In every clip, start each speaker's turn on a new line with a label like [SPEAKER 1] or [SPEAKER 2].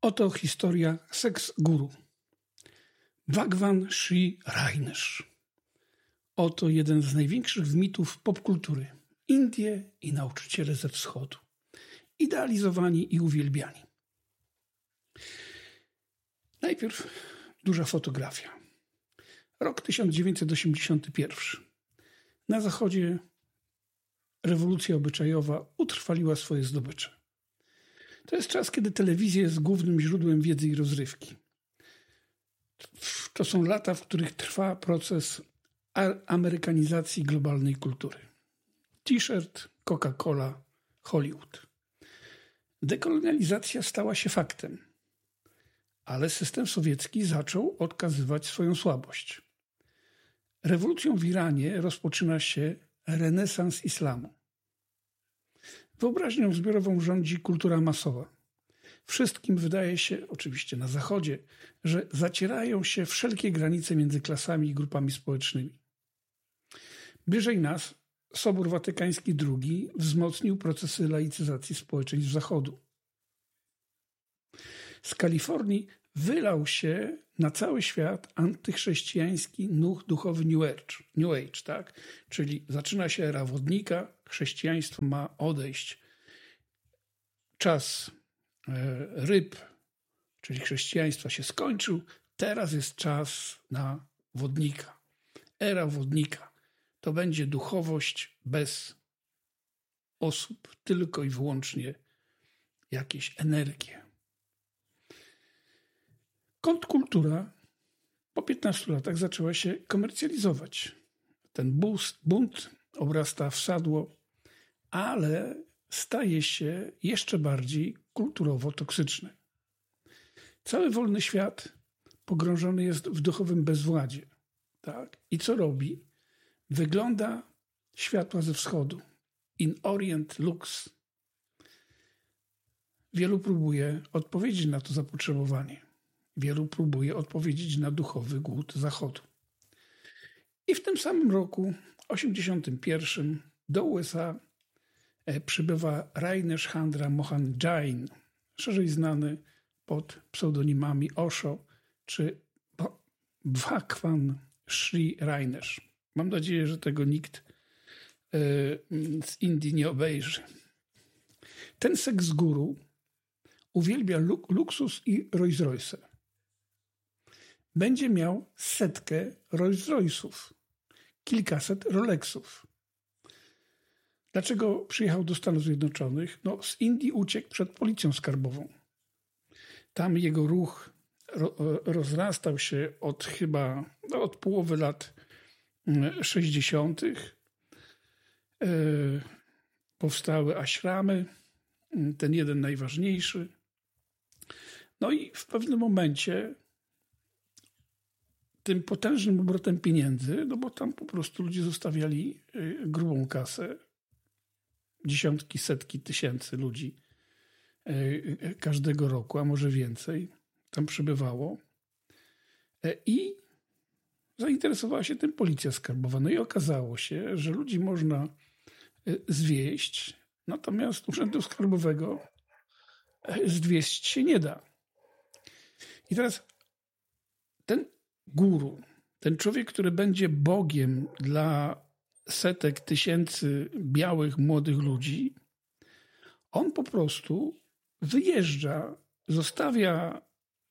[SPEAKER 1] Oto historia seks guru. Bhagwan Sri Rajneesh. Oto jeden z największych mitów popkultury. Indie i nauczyciele ze wschodu. Idealizowani i uwielbiani. Najpierw duża fotografia. Rok 1981. Na zachodzie rewolucja obyczajowa utrwaliła swoje zdobycze. To jest czas, kiedy telewizja jest głównym źródłem wiedzy i rozrywki. To są lata, w których trwa proces amerykanizacji globalnej kultury. T-shirt, Coca-Cola, Hollywood. Dekolonializacja stała się faktem, ale system sowiecki zaczął odkazywać swoją słabość. Rewolucją w Iranie rozpoczyna się renesans islamu. Wyobraźnią zbiorową rządzi kultura masowa. Wszystkim wydaje się, oczywiście na Zachodzie, że zacierają się wszelkie granice między klasami i grupami społecznymi. Bliżej nas Sobór Watykański II wzmocnił procesy laicyzacji społeczeństw Zachodu. Z Kalifornii wylał się na cały świat antychrześcijański nuch duchowy New Age, tak? Czyli zaczyna się era wodnika, chrześcijaństwo ma odejść. Czas ryb, czyli chrześcijaństwa się skończył, teraz jest czas na wodnika. Era wodnika to będzie duchowość bez osób, tylko i wyłącznie jakieś energie. Kontrkultura po 15 latach zaczęła się komercjalizować. Ten bunt obrasta w sadło, ale staje się jeszcze bardziej kulturowo toksyczny. Cały wolny świat pogrążony jest w duchowym bezwładzie. Tak? I co robi? Wygląda światła ze wschodu. In Orient Lux. Wielu próbuje odpowiedzieć na to zapotrzebowanie. Wielu próbuje odpowiedzieć na duchowy głód Zachodu. I w tym samym roku, 1981, do USA przybywa Rajneesh Chandra Mohan Jain, szerzej znany pod pseudonimami Osho czy Bhagwan Sri Rajneesh. Mam nadzieję, że tego nikt z Indii nie obejrzy. Ten seks guru uwielbia luksus i Rolls Royce. Będzie miał 100 Rolls Royce'ów, kilkaset Rolexów. Dlaczego przyjechał do Stanów Zjednoczonych? Z Indii uciekł przed policją skarbową. Tam jego ruch rozrastał się od połowy lat 60. Powstały ashramy, ten jeden najważniejszy. I w pewnym momencie tym potężnym obrotem pieniędzy, bo tam po prostu ludzie zostawiali grubą kasę, dziesiątki, setki tysięcy ludzi każdego roku, a może więcej, tam przybywało. I zainteresowała się tym policja skarbowa. I okazało się, że ludzi można zwieść, natomiast urzędu skarbowego zwieść się nie da. I teraz ten guru, ten człowiek, który będzie Bogiem dla setek tysięcy białych, młodych ludzi, on po prostu wyjeżdża, zostawia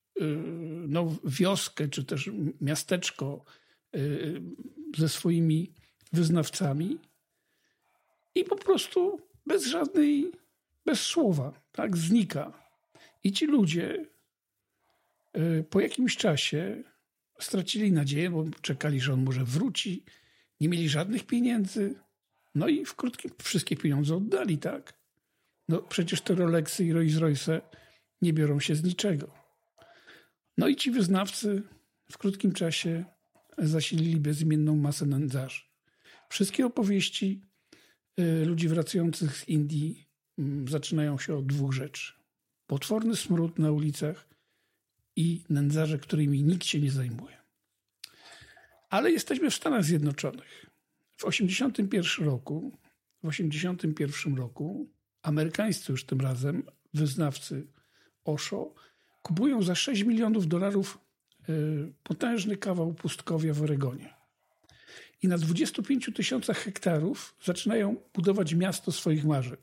[SPEAKER 1] wioskę czy też miasteczko ze swoimi wyznawcami i po prostu bez słowa, tak, znika. I ci ludzie po jakimś czasie stracili nadzieję, bo czekali, że on może wróci, nie mieli żadnych pieniędzy, i w krótkim wszystkie pieniądze oddali, tak? Przecież te Rolexy i Rolls Royce nie biorą się z niczego. I ci wyznawcy w krótkim czasie zasilili bezimienną masę nędzarzy. Wszystkie opowieści ludzi wracających z Indii zaczynają się od dwóch rzeczy. Potworny smród na ulicach i nędzarze, którymi nikt się nie zajmuje. Ale jesteśmy w Stanach Zjednoczonych. W 1981 roku amerykańscy już tym razem wyznawcy Osho kupują za $6 milionów potężny kawał pustkowia w Oregonie. I na 25 000 hektarów zaczynają budować miasto swoich marzeń.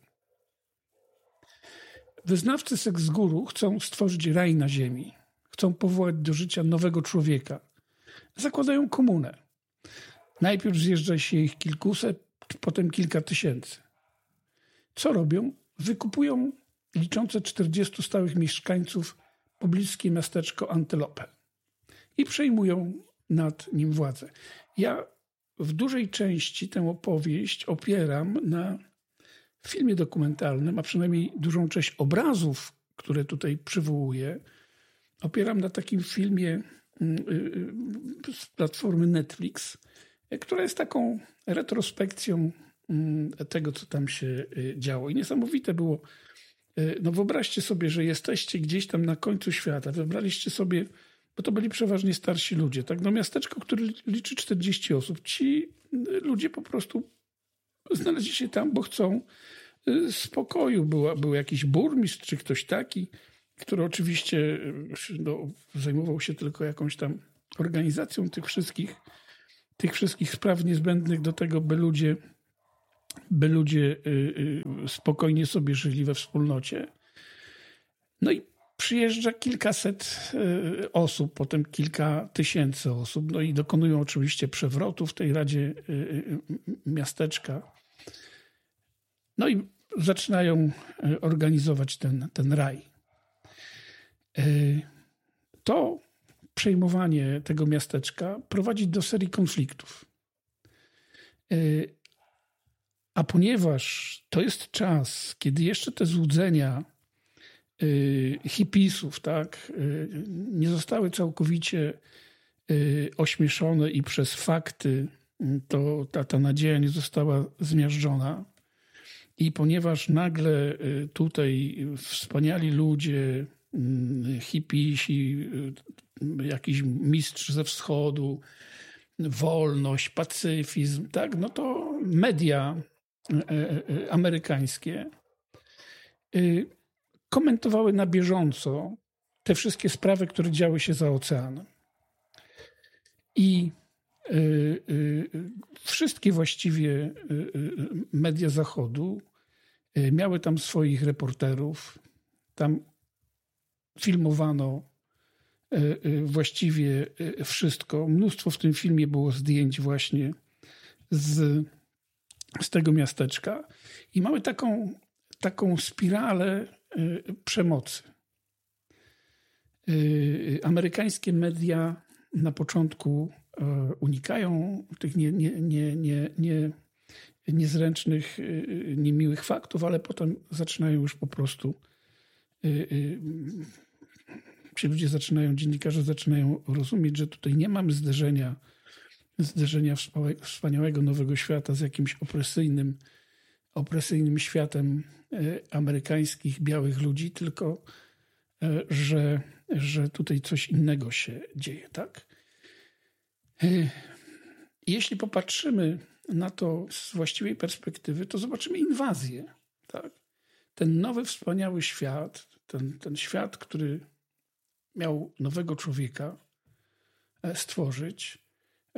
[SPEAKER 1] Wyznawcy seks guru chcą stworzyć raj na ziemi. Chcą powołać do życia nowego człowieka. Zakładają komunę. Najpierw zjeżdża się ich kilkuset, potem kilka tysięcy. Co robią? Wykupują liczące 40 stałych mieszkańców pobliskie miasteczko Antelope i przejmują nad nim władzę. Ja w dużej części tę opowieść opieram na filmie dokumentalnym, a przynajmniej dużą część obrazów, które tutaj przywołuję, opieram na takim filmie z platformy Netflix, która jest taką retrospekcją tego, co tam się działo. I niesamowite było, no wyobraźcie sobie, że jesteście gdzieś tam na końcu świata, wybraliście sobie, bo to byli przeważnie starsi ludzie, tak? No miasteczko, które liczy 40 osób. Ci ludzie po prostu znaleźli się tam, bo chcą spokoju. Był jakiś burmistrz czy ktoś taki, który oczywiście zajmował się tylko jakąś tam organizacją tych wszystkich spraw niezbędnych do tego, by ludzie spokojnie sobie żyli we wspólnocie. No i przyjeżdża kilkaset osób, potem kilka tysięcy osób, no i dokonują oczywiście przewrotu w tej Radzie Miasteczka. No i zaczynają organizować ten raj. To przejmowanie tego miasteczka prowadzi do serii konfliktów. A ponieważ to jest czas, kiedy jeszcze te złudzenia hipisów, tak, nie zostały całkowicie ośmieszone i przez fakty to ta nadzieja nie została zmiażdżona. I ponieważ nagle tutaj wspaniali ludzie, hipisi, jakiś mistrz ze wschodu, wolność, pacyfizm, tak, no to media amerykańskie komentowały na bieżąco te wszystkie sprawy, które działy się za oceanem. I wszystkie właściwie media Zachodu miały tam swoich reporterów. Tam filmowano właściwie wszystko. Mnóstwo w tym filmie było zdjęć właśnie z tego miasteczka. I mamy taką spiralę przemocy. Amerykańskie media na początku unikają tych niezręcznych, niemiłych faktów, ale potem zaczynają już po prostu ci ludzie dziennikarze zaczynają rozumieć, że tutaj nie mamy zderzenia wspaniałego nowego świata z jakimś opresyjnym światem amerykańskich, białych ludzi, tylko że tutaj coś innego się dzieje, tak? Jeśli popatrzymy na to z właściwej perspektywy, to zobaczymy inwazję, tak? Ten nowy, wspaniały świat, ten świat, który miał nowego człowieka stworzyć,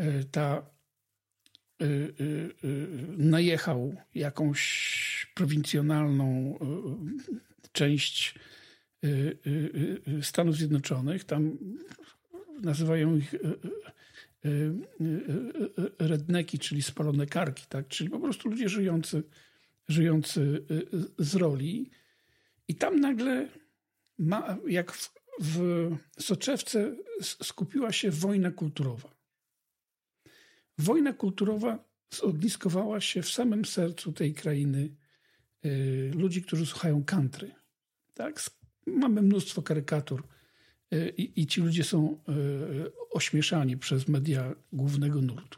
[SPEAKER 1] najechał jakąś prowincjonalną część Stanów Zjednoczonych. Tam nazywają ich redneki, czyli spalone karki, tak? Czyli po prostu ludzie żyjący z roli. I tam nagle, jak w soczewce, skupiła się wojna kulturowa. Wojna kulturowa zogniskowała się w samym sercu tej krainy ludzi, którzy słuchają country. Tak? Mamy mnóstwo karykatur i ci ludzie są ośmieszani przez media głównego nurtu.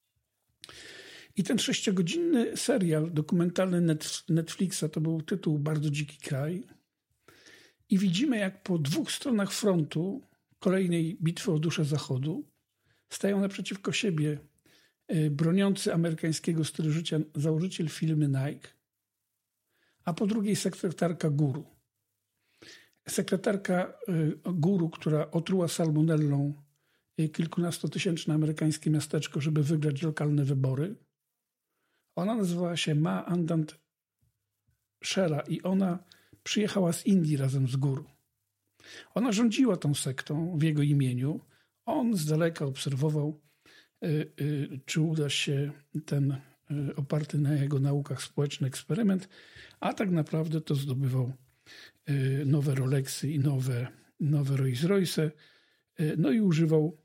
[SPEAKER 1] I ten 6-godzinny serial dokumentalny Netflixa, to był tytuł Bardzo dziki kraj. I widzimy, jak po 2 stronach frontu kolejnej bitwy o duszę Zachodu stają naprzeciwko siebie broniący amerykańskiego stylu życia założyciel firmy Nike, a po drugiej sekretarka guru. sekretarka guru, która otruła salmonellą kilkunastotysięczne amerykańskie miasteczko, żeby wygrać lokalne wybory. Ona nazywała się Ma Anand Shera i ona przyjechała z Indii razem z guru. Ona rządziła tą sektą w jego imieniu. On z daleka obserwował, czy uda się ten oparty na jego naukach społeczny eksperyment, a tak naprawdę to zdobywał nowe Rolexy i nowe Rolls-Royce, no i używał,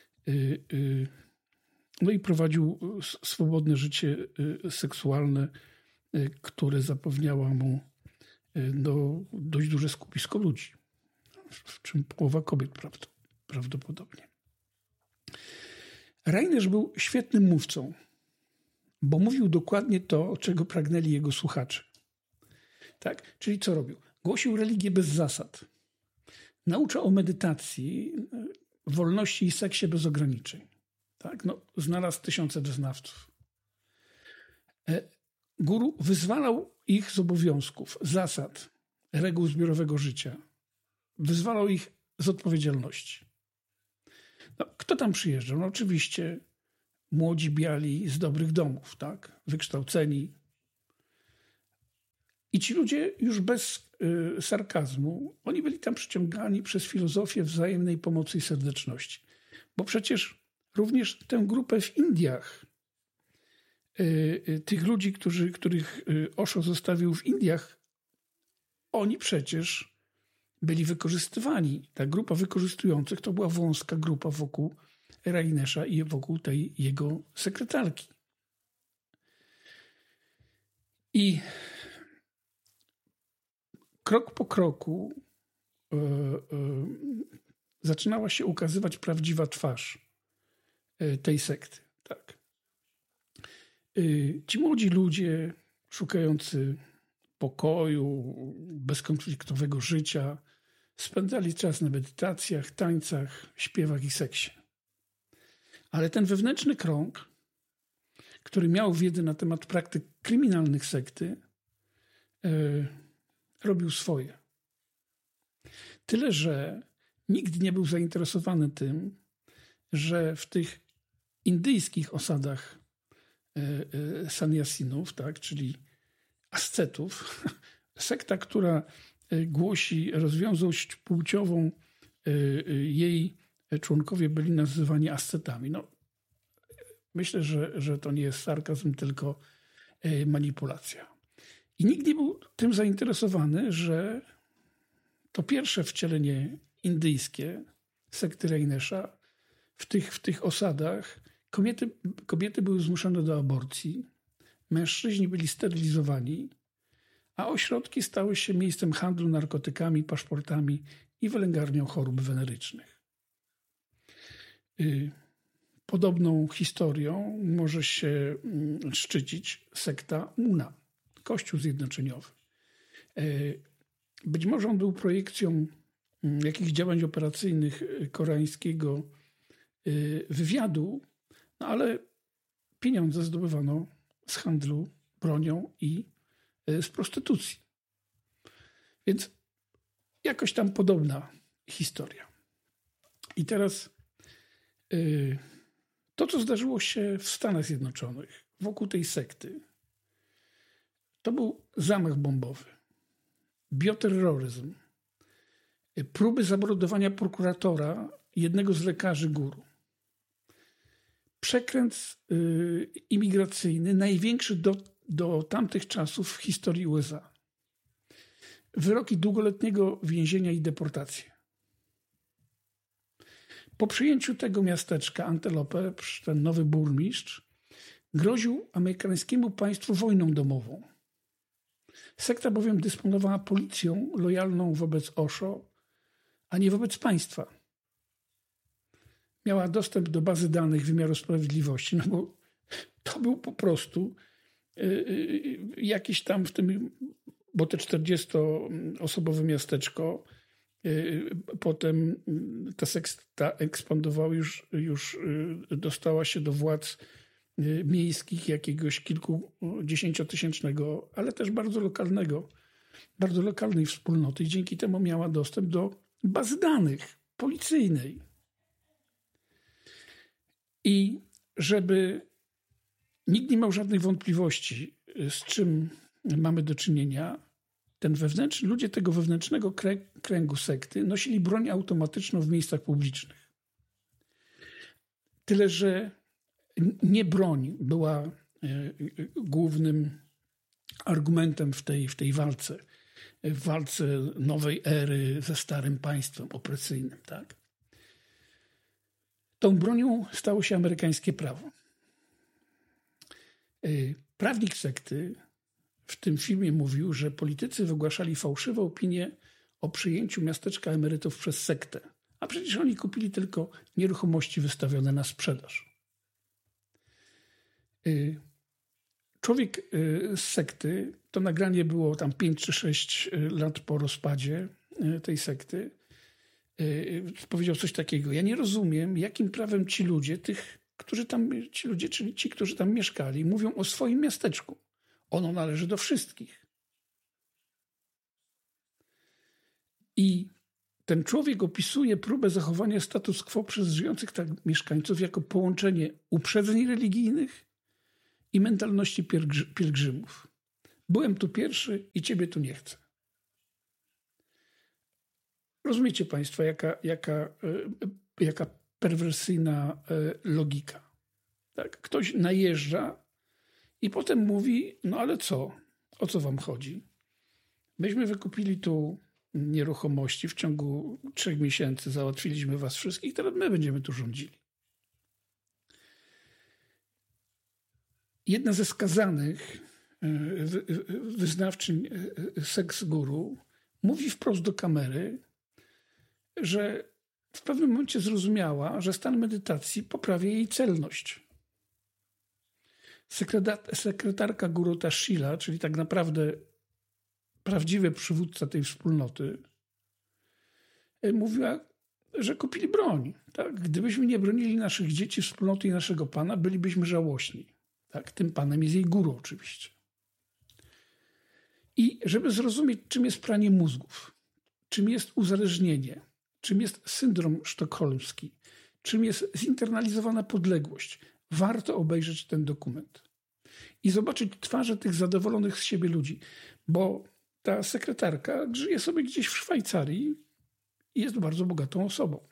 [SPEAKER 1] no i prowadził swobodne życie seksualne, które zapewniało mu dość duże skupisko ludzi, w czym połowa kobiet prawdopodobnie. Reinesch był świetnym mówcą, bo mówił dokładnie to, czego pragnęli jego słuchacze. Tak? Czyli co robił? Głosił religię bez zasad. Nauczał o medytacji, wolności i seksie bez ograniczeń. Tak? No, znalazł tysiące wyznawców. Guru wyzwalał ich z obowiązków, zasad, reguł zbiorowego życia. Wyzwalał ich z odpowiedzialności. No, kto tam przyjeżdżał? No, oczywiście młodzi, biali, z dobrych domów, tak? Wykształceni. I ci ludzie już bez sarkazmu, oni byli tam przyciągani przez filozofię wzajemnej pomocy i serdeczności. Bo przecież również tę grupę w Indiach, tych ludzi, których Osho zostawił w Indiach, oni przecież byli wykorzystywani. Ta grupa wykorzystujących to była wąska grupa wokół Reinescha i wokół tej jego sekretarki. I krok po kroku zaczynała się ukazywać prawdziwa twarz tej sekty. Tak. Ci młodzi ludzie szukający pokoju, bezkonfliktowego życia spędzali czas na medytacjach, tańcach, śpiewach i seksie. Ale ten wewnętrzny krąg, który miał wiedzę na temat praktyk kryminalnych sekty, robił swoje. Tyle, że nikt nie był zainteresowany tym, że w tych indyjskich osadach sannyasinów, tak, czyli ascetów, sekta, która głosi rozwiązaność płciową, jej członkowie byli nazywani ascetami. No, myślę, że to nie jest sarkazm, tylko manipulacja. I nikt nie był tym zainteresowany, że to pierwsze wcielenie indyjskie sekty Reinescha w tych osadach kobiety były zmuszone do aborcji, mężczyźni byli sterylizowani, a ośrodki stały się miejscem handlu narkotykami, paszportami i wylęgarnią chorób wenerycznych. Podobną historią może się szczycić sekta Muna, Kościół Zjednoczeniowy. Być może on był projekcją jakichś działań operacyjnych koreańskiego wywiadu, no ale pieniądze zdobywano z handlu bronią i z prostytucji. Więc jakoś tam podobna historia. I teraz to, co zdarzyło się w Stanach Zjednoczonych wokół tej sekty, to był zamach bombowy, bioterroryzm, próby zamordowania prokuratora, jednego z lekarzy guru. Przekręt imigracyjny, największy do tamtych czasów w historii USA. Wyroki długoletniego więzienia i deportacje. Po przyjęciu tego miasteczka Antelope, ten nowy burmistrz, groził amerykańskiemu państwu wojną domową. Sekta bowiem dysponowała policją lojalną wobec Osho, a nie wobec państwa. Miała dostęp do bazy danych wymiaru sprawiedliwości, no bo to był po prostu jakiś tam w tym, bo te 40-osobowe miasteczko, potem ta sekta ekspandowała, już dostała się do władz miejskich jakiegoś kilkudziesięciotysięcznego, ale też bardzo lokalnego bardzo lokalnej wspólnoty i dzięki temu miała dostęp do bazy danych policyjnej. I żeby nikt nie miał żadnych wątpliwości, z czym mamy do czynienia, ludzie tego wewnętrznego kręgu sekty nosili broń automatyczną w miejscach publicznych. Tyle, że nie broń była głównym argumentem w tej walce. W walce nowej ery ze starym państwem opresyjnym. Tak? Tą bronią stało się amerykańskie prawo. Prawnik sekty w tym filmie mówił, że politycy wygłaszali fałszywe opinie o przyjęciu miasteczka emerytów przez sektę. A przecież oni kupili tylko nieruchomości wystawione na sprzedaż. Człowiek z sekty, to nagranie było tam 5 czy 6 lat po rozpadzie tej sekty, powiedział coś takiego: ja nie rozumiem, jakim prawem ci ludzie, czyli ci, którzy tam mieszkali, mówią o swoim miasteczku. Ono należy do wszystkich. I ten człowiek opisuje próbę zachowania status quo przez żyjących tak mieszkańców jako połączenie uprzedzeń religijnych i mentalności pielgrzymów. Byłem tu pierwszy i ciebie tu nie chcę. Rozumiecie Państwo, jaka perwersyjna logika. Tak? Ktoś najeżdża i potem mówi, no ale co? O co wam chodzi? Myśmy wykupili tu nieruchomości w ciągu 3 miesięcy, załatwiliśmy was wszystkich, teraz my będziemy tu rządzili. Jedna ze skazanych wyznawczyń seks guru mówi wprost do kamery, że w pewnym momencie zrozumiała, że stan medytacji poprawia jej celność. Sekretarka Guru Tashila, czyli tak naprawdę prawdziwy przywódca tej wspólnoty, mówiła, że kupili broń. Tak? Gdybyśmy nie bronili naszych dzieci, wspólnoty i naszego Pana, bylibyśmy żałośni. Tak? Tym Panem jest jej guru oczywiście. I żeby zrozumieć, czym jest pranie mózgów, czym jest uzależnienie, czym jest syndrom sztokholmski, czym jest zinternalizowana podległość, warto obejrzeć ten dokument i zobaczyć twarze tych zadowolonych z siebie ludzi, bo ta sekretarka żyje sobie gdzieś w Szwajcarii i jest bardzo bogatą osobą.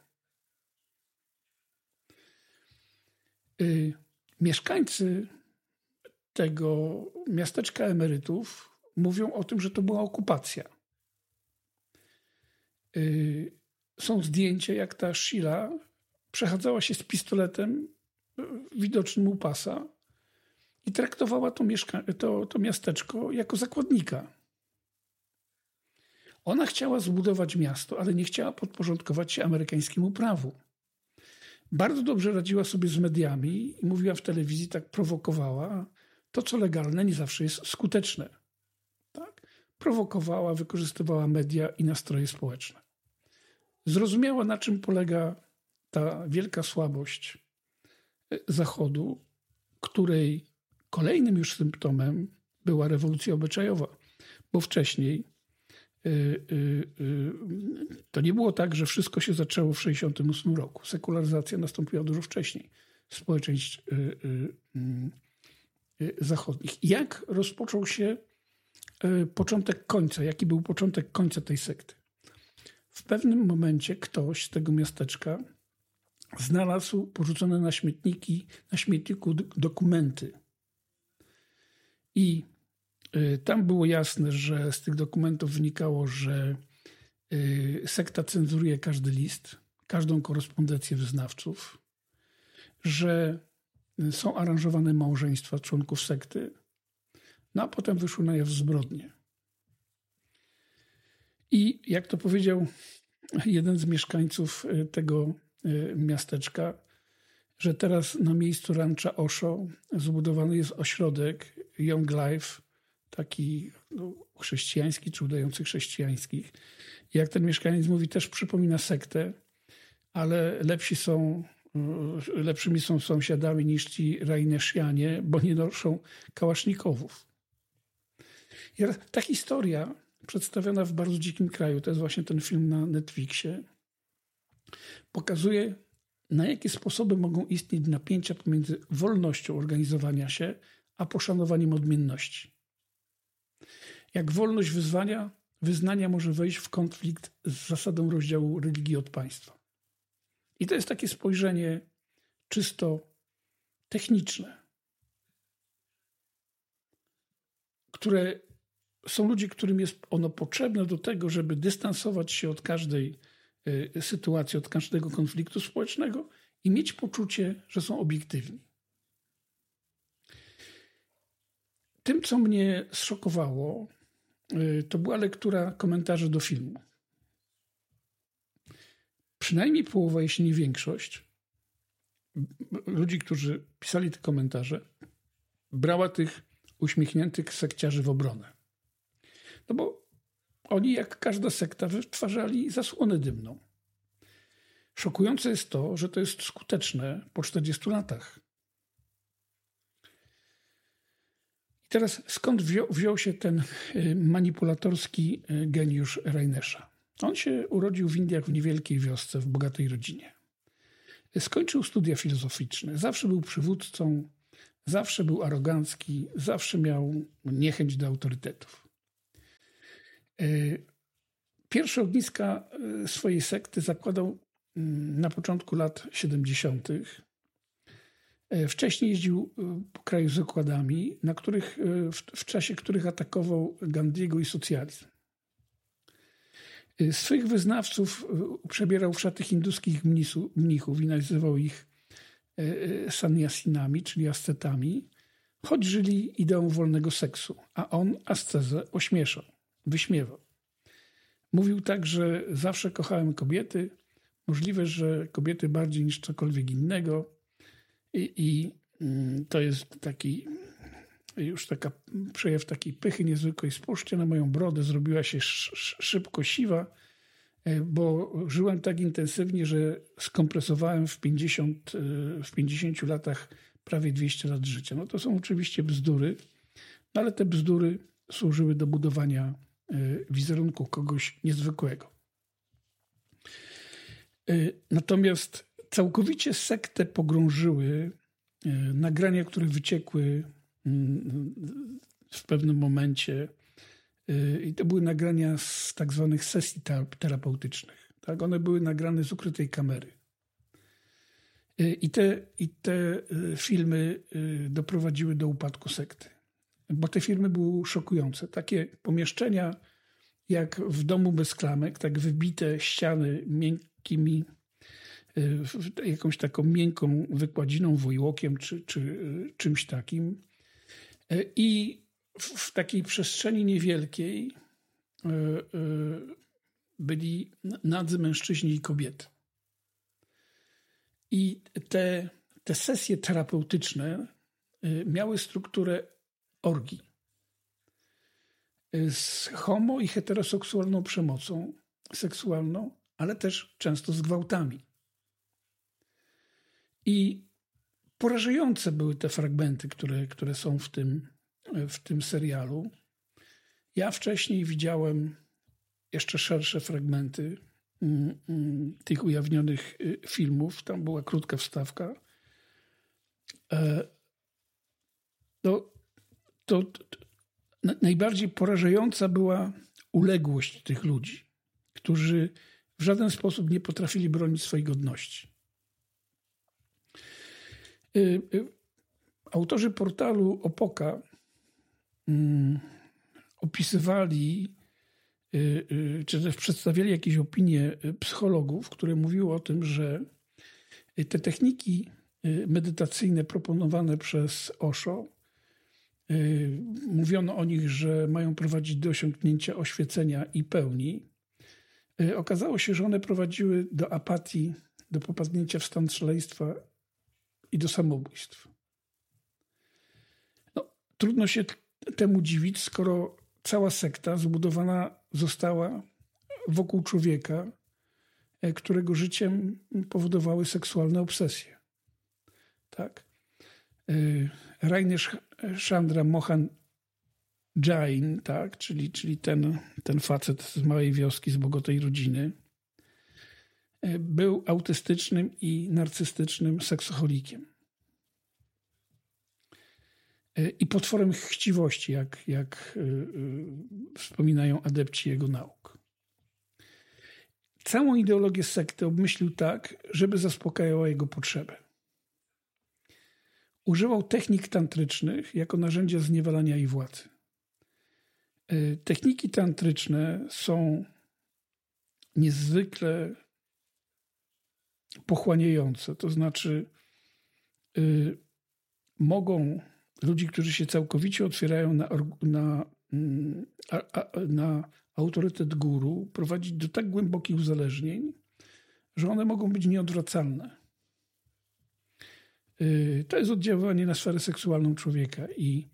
[SPEAKER 1] Mieszkańcy tego miasteczka emerytów mówią o tym, że to była okupacja. Są zdjęcia, jak ta Sheila przechadzała się z pistoletem widocznym u pasa i traktowała to miasteczko jako zakładnika. Ona chciała zbudować miasto, ale nie chciała podporządkować się amerykańskiemu prawu. Bardzo dobrze radziła sobie z mediami i mówiła w telewizji, tak prowokowała. To, co legalne, nie zawsze jest skuteczne. Tak? Prowokowała, wykorzystywała media i nastroje społeczne. Zrozumiała, na czym polega ta wielka słabość Zachodu, której kolejnym już symptomem była rewolucja obyczajowa, bo wcześniej to nie było tak, że wszystko się zaczęło w 1968 roku. Sekularyzacja nastąpiła dużo wcześniej społeczeństw zachodnich. Jak rozpoczął się początek końca? Jaki był początek końca tej sekty? W pewnym momencie ktoś z tego miasteczka znalazł porzucone na śmietniku dokumenty. I tam było jasne, że z tych dokumentów wynikało, że sekta cenzuruje każdy list, każdą korespondencję wyznawców, że są aranżowane małżeństwa członków sekty, no a potem wyszły na jaw zbrodnie. I jak to powiedział jeden z mieszkańców tego miasteczka, że teraz na miejscu rancza Osho zbudowany jest ośrodek Young Life, taki chrześcijański czy udający chrześcijańskich. I jak ten mieszkaniec mówi, też przypomina sektę, ale lepszymi są sąsiadami niż ci rajneszianie, bo nie noszą kałasznikowów. I ta historia przedstawiona w bardzo dzikim kraju, to jest właśnie ten film na Netflixie, pokazuje, na jakie sposoby mogą istnieć napięcia pomiędzy wolnością organizowania się, a poszanowaniem odmienności. Jak wolność wyznania może wejść w konflikt z zasadą rozdziału religii od państwa. I to jest takie spojrzenie czysto techniczne, które są ludzie, którym jest ono potrzebne do tego, żeby dystansować się od każdej sytuacji, od każdego konfliktu społecznego i mieć poczucie, że są obiektywni. Tym, co mnie zszokowało, to była lektura komentarzy do filmu. Przynajmniej połowa, jeśli nie większość, ludzi, którzy pisali te komentarze, brała tych uśmiechniętych sekciarzy w obronę. No bo oni, jak każda sekta, wytwarzali zasłonę dymną. Szokujące jest to, że to jest skuteczne po 40 latach. I teraz skąd wziął się ten manipulatorski geniusz Rainesza? On się urodził w Indiach w niewielkiej wiosce, w bogatej rodzinie. Skończył studia filozoficzne, zawsze był przywódcą, zawsze był arogancki, zawsze miał niechęć do autorytetów. Pierwsze ogniska swojej sekty zakładał na początku lat 70. Wcześniej jeździł po kraju z okładami, w czasie których atakował Gandhiego i socjalizm. Swych wyznawców przebierał w szaty hinduskich mnichów i nazywał ich sannyasinami, czyli ascetami, choć żyli ideą wolnego seksu, a on ascezę ośmieszał, wyśmiewał. Mówił tak, że zawsze kochałem kobiety, możliwe, że kobiety bardziej niż cokolwiek innego i to jest taki już taka przejaw takiej pychy niezwykłej. Spójrzcie na moją brodę, zrobiła się szybko siwa, bo żyłem tak intensywnie, że skompresowałem w 50 latach prawie 200 lat życia. No to są oczywiście bzdury, no ale te bzdury służyły do budowania wizerunku kogoś niezwykłego. Natomiast całkowicie sektę pogrążyły nagrania, które wyciekły w pewnym momencie i to były nagrania z tak zwanych sesji terapeutycznych. Tak? One były nagrane z ukrytej kamery. I te filmy doprowadziły do upadku sekty. Bo te filmy były szokujące. Takie pomieszczenia jak w domu bez klamek, tak wybite ściany miękkimi, jakąś taką miękką wykładziną, wojłokiem czy czymś takim. I w takiej przestrzeni niewielkiej byli nadzy mężczyźni i kobiety. I te sesje terapeutyczne miały strukturę orgii z homo- i heteroseksualną przemocą seksualną, ale też często z gwałtami. I porażające były te fragmenty, które są w tym serialu. Ja wcześniej widziałem jeszcze szersze fragmenty tych ujawnionych filmów. Tam była krótka wstawka. Najbardziej porażająca była uległość tych ludzi, którzy w żaden sposób nie potrafili bronić swojej godności. Autorzy portalu Opoka opisywali, czy też przedstawiali jakieś opinie psychologów, które mówiły o tym, że te techniki medytacyjne proponowane przez Osho, mówiono o nich, że mają prowadzić do osiągnięcia oświecenia i pełni. Okazało się, że one prowadziły do apatii, do popadnięcia w stan szaleństwa i do samobójstw. No, trudno się temu dziwić, skoro cała sekta zbudowana została wokół człowieka, którego życiem powodowały seksualne obsesje. Tak? Rajnesh Chandra Mohan Jain, tak, czyli ten facet z małej wioski, z bogatej rodziny, był autystycznym i narcystycznym seksocholikiem. I potworem chciwości, jak wspominają adepci jego nauk. Całą ideologię sekty obmyślił tak, żeby zaspokajała jego potrzeby. Używał technik tantrycznych jako narzędzia zniewalania i władzy. Techniki tantryczne są niezwykle pochłaniające, to znaczy mogą ludzi, którzy się całkowicie otwierają na autorytet guru, prowadzić do tak głębokich uzależnień, że one mogą być nieodwracalne. To jest oddziaływanie na sferę seksualną człowieka i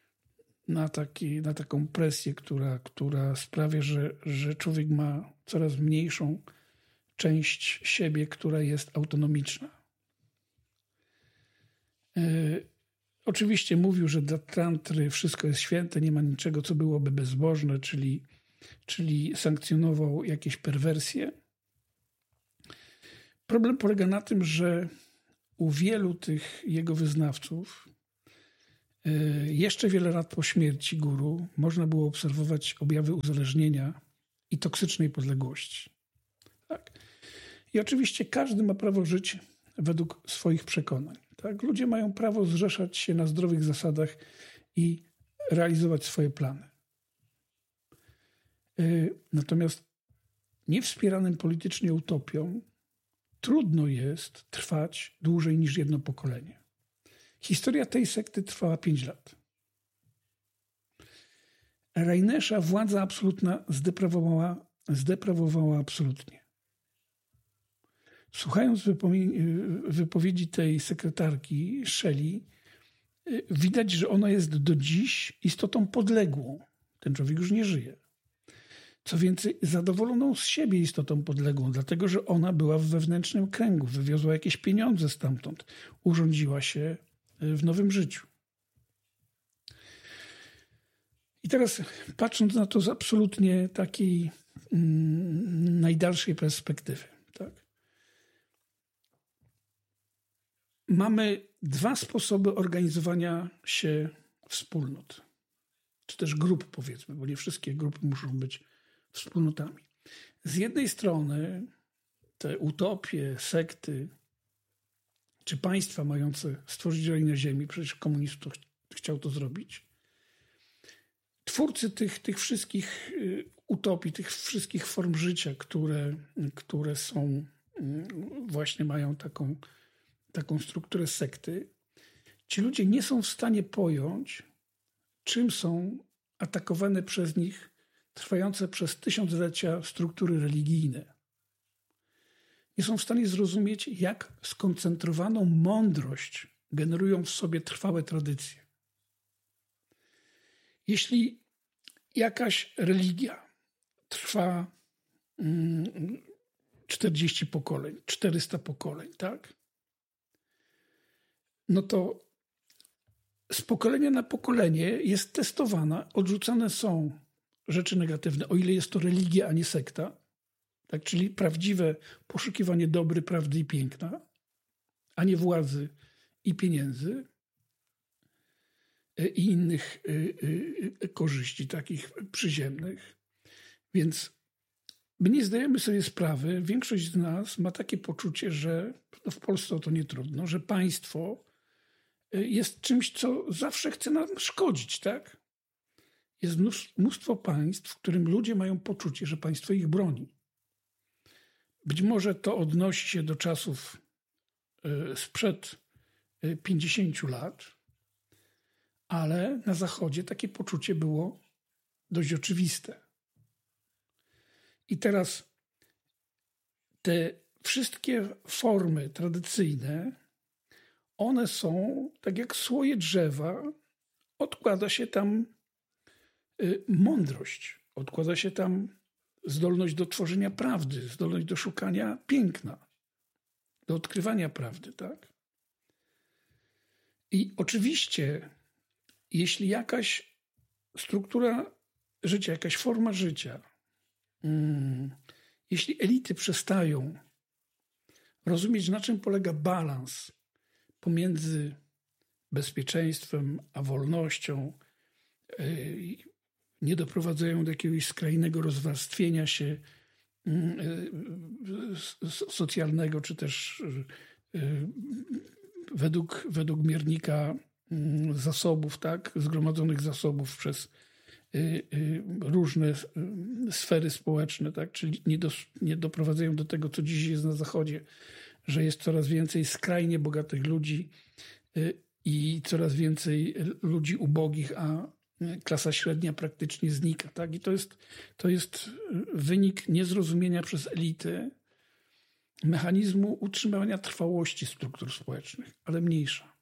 [SPEAKER 1] na taką presję, która sprawia, że człowiek ma coraz mniejszą część siebie, która jest autonomiczna. Oczywiście mówił, że dla tantry wszystko jest święte, nie ma niczego, co byłoby bezbożne, czyli sankcjonował jakieś perwersje. Problem polega na tym, że u wielu tych jego wyznawców jeszcze wiele lat po śmierci guru można było obserwować objawy uzależnienia i toksycznej podległości. Tak. I oczywiście każdy ma prawo żyć według swoich przekonań. Tak? Ludzie mają prawo zrzeszać się na zdrowych zasadach i realizować swoje plany. Natomiast niewspieranym politycznie utopią trudno jest trwać dłużej niż jedno pokolenie. Historia tej sekty trwała 5 lat. Rajnesza władza absolutna zdeprawowała absolutnie. Słuchając wypowiedzi tej sekretarki Shelley, widać, że ona jest do dziś istotą podległą. Ten człowiek już nie żyje. Co więcej, zadowoloną z siebie istotą podległą, dlatego że ona była w wewnętrznym kręgu, wywiozła jakieś pieniądze stamtąd, urządziła się w nowym życiu. I teraz patrząc na to z absolutnie takiej najdalszej perspektywy, tak? Mamy 2 sposoby organizowania się wspólnot, czy też grup, powiedzmy, bo nie wszystkie grupy muszą być wspólnotami. Z jednej strony te utopie, sekty czy państwa mające stworzyć raj na ziemi, przecież komunizm chciał to zrobić. Twórcy tych wszystkich utopii, tych wszystkich form życia, które są, właśnie mają taką strukturę sekty, ci ludzie nie są w stanie pojąć, czym są atakowane przez nich trwające przez tysiąclecia struktury religijne. Nie są w stanie zrozumieć, jak skoncentrowaną mądrość generują w sobie trwałe tradycje. Jeśli jakaś religia trwa 40 pokoleń, 400 pokoleń, tak? No to z pokolenia na pokolenie jest testowana, odrzucane są rzeczy negatywne, o ile jest to religia, a nie sekta, tak? Czyli prawdziwe poszukiwanie dobry, prawdy i piękna, a nie władzy i pieniędzy i innych korzyści takich przyziemnych. Więc my nie zdajemy sobie sprawy, większość z nas ma takie poczucie, że w Polsce o to nie trudno, że państwo jest czymś, co zawsze chce nam szkodzić, tak? Jest mnóstwo państw, w którym ludzie mają poczucie, że państwo ich broni. Być może to odnosi się do czasów sprzed 50 lat, ale na Zachodzie takie poczucie było dość oczywiste. I teraz te wszystkie formy tradycyjne, one są tak jak słoje drzewa, odkłada się tam mądrość, odkłada się tam zdolność do tworzenia prawdy, zdolność do szukania piękna, do odkrywania prawdy, tak? I oczywiście, jeśli jakaś struktura życia, jakaś forma życia, jeśli elity przestają rozumieć, na czym polega balans pomiędzy bezpieczeństwem a wolnością, nie doprowadzają do jakiegoś skrajnego rozwarstwienia się socjalnego, czy też według miernika zasobów, tak, zgromadzonych zasobów przez różne sfery społeczne, tak, czyli nie doprowadzają do tego, co dziś jest na Zachodzie, że jest coraz więcej skrajnie bogatych ludzi i coraz więcej ludzi ubogich, a klasa średnia praktycznie znika. Tak? I to jest wynik niezrozumienia przez elity mechanizmu utrzymywania trwałości struktur społecznych, ale mniejsza.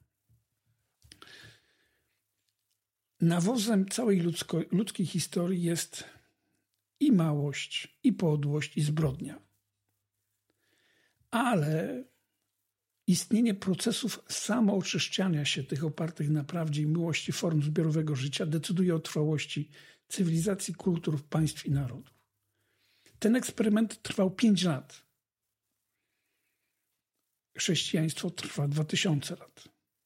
[SPEAKER 1] Nawozem całej ludzkiej historii jest i małość, i podłość, i zbrodnia. Ale istnienie procesów samooczyszczania się tych opartych na prawdzie i miłości form zbiorowego życia decyduje o trwałości cywilizacji, kultur, państw i narodów. Ten eksperyment trwał 5 lat. Chrześcijaństwo trwa 2000 lat.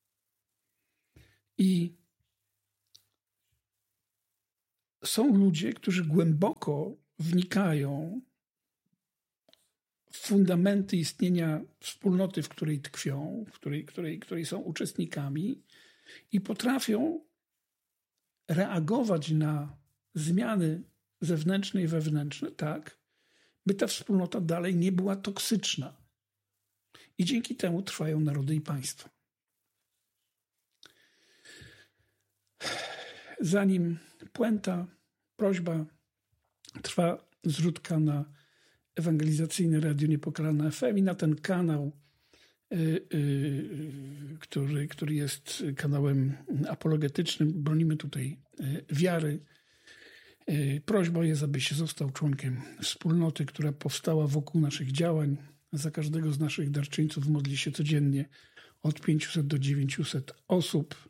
[SPEAKER 1] I są ludzie, którzy głęboko wnikają w fundamenty istnienia wspólnoty, w której tkwią, której są uczestnikami i potrafią reagować na zmiany zewnętrzne i wewnętrzne tak, by ta wspólnota dalej nie była toksyczna. I dzięki temu trwają narody i państwa. Zanim puenta, prośba, trwa zrzutka na ewangelizacyjne Radio Niepokalane FM i na ten kanał, który jest kanałem apologetycznym. Bronimy tutaj wiary. Prośba jest, abyś został członkiem wspólnoty, która powstała wokół naszych działań. Za każdego z naszych darczyńców modli się codziennie od 500 do 900 osób.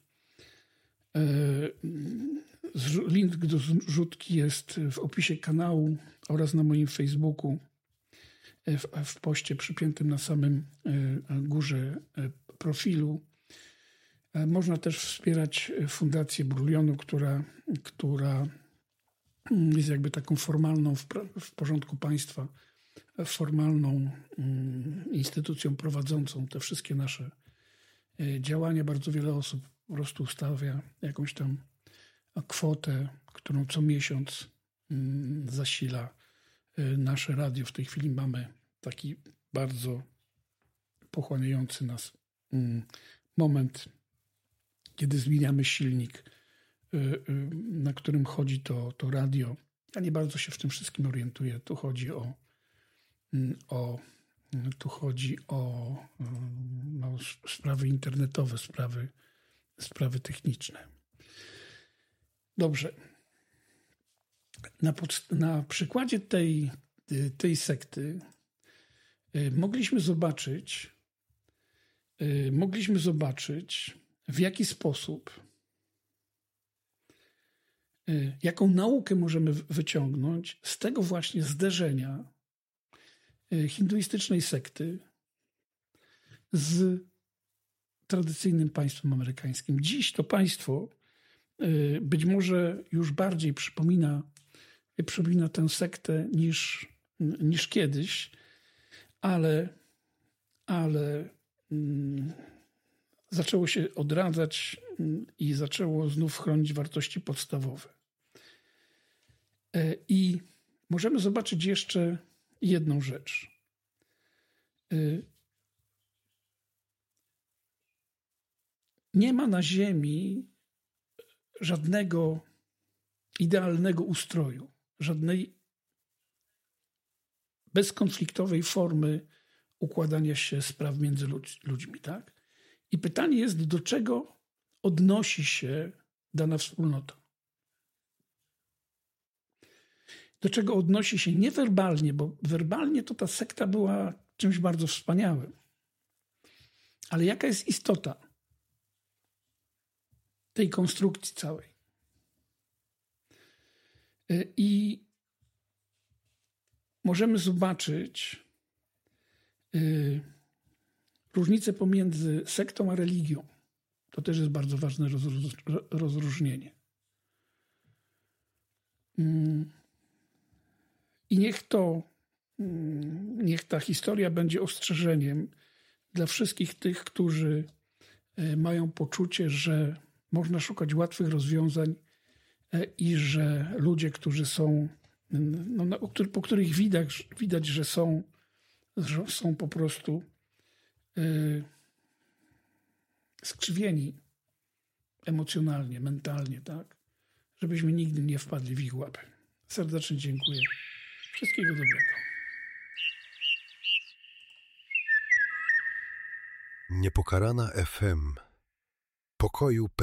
[SPEAKER 1] Link do zrzutki jest w opisie kanału oraz na moim Facebooku, w poście przypiętym na samym górze profilu. Można też wspierać Fundację Brulionu, która jest jakby taką formalną, w porządku państwa, formalną instytucją prowadzącą te wszystkie nasze działania. Bardzo wiele osób po prostu ustawia jakąś tam kwotę, którą co miesiąc zasila nasze radio. W tej chwili mamy taki bardzo pochłaniający nas moment, kiedy zmieniamy silnik, na którym chodzi to radio. Ja nie bardzo się w tym wszystkim orientuję. Tu chodzi o sprawy internetowe, sprawy techniczne. Dobrze. Na przykładzie tej sekty mogliśmy zobaczyć, w jaki sposób, jaką naukę możemy wyciągnąć z tego właśnie zderzenia hinduistycznej sekty z tradycyjnym państwem amerykańskim. Dziś to państwo być może już bardziej przypomina tę sektę niż kiedyś, ale zaczęło się odradzać i zaczęło znów chronić wartości podstawowe. I możemy zobaczyć jeszcze jedną rzecz. Nie ma na ziemi żadnego idealnego ustroju, żadnej bezkonfliktowej formy układania się spraw między ludźmi, tak? I pytanie jest, do czego odnosi się dana wspólnota? Do czego odnosi się niewerbalnie, bo werbalnie to ta sekta była czymś bardzo wspaniałym. Ale jaka jest istota tej konstrukcji całej? I możemy zobaczyć różnicę pomiędzy sektą a religią. To też jest bardzo ważne rozróżnienie. I niech ta historia będzie ostrzeżeniem dla wszystkich tych, którzy mają poczucie, że można szukać łatwych rozwiązań i że ludzie, którzy są, po których widać, że są po prostu skrzywieni emocjonalnie, mentalnie, tak? Żebyśmy nigdy nie wpadli w ich łapy. Serdecznie dziękuję. Wszystkiego dobrego.
[SPEAKER 2] Niepokalana FM. Pokoju